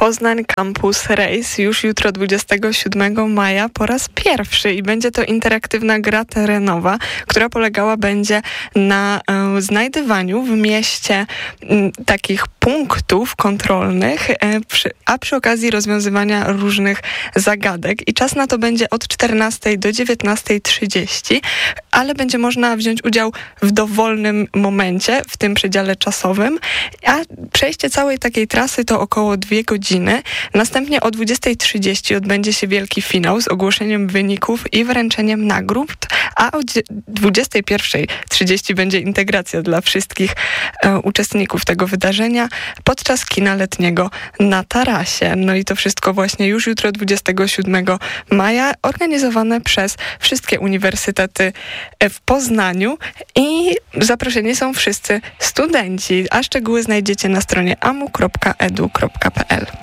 Poznań Campus Race już jutro 27 maja po raz pierwszy i będzie to interaktywna gra terenowa, która polegała będzie na znajdywaniu w mieście takich punktów kontrolnych, a przy okazji rozwiązywania różnych zagadek. I czas na to będzie od 14 do 19:30, ale będzie można wziąć udział w dowolnym momencie w tym przedziale czasowym, a przejście całej takiej trasy to około 2 godziny. Następnie o 20:30 odbędzie się wielki finał z ogłoszeniem wyników i wręczeniem nagród, a o 21:30 będzie integracja dla wszystkich uczestników tego wydarzenia podczas kina letniego na tarasie. No i to wszystko właśnie już jutro 27 maja organizowane przez wszystkie uniwersytety w Poznaniu i zaproszeni są wszyscy studenci, a szczegóły znajdziecie na stronie amu.edu.pl.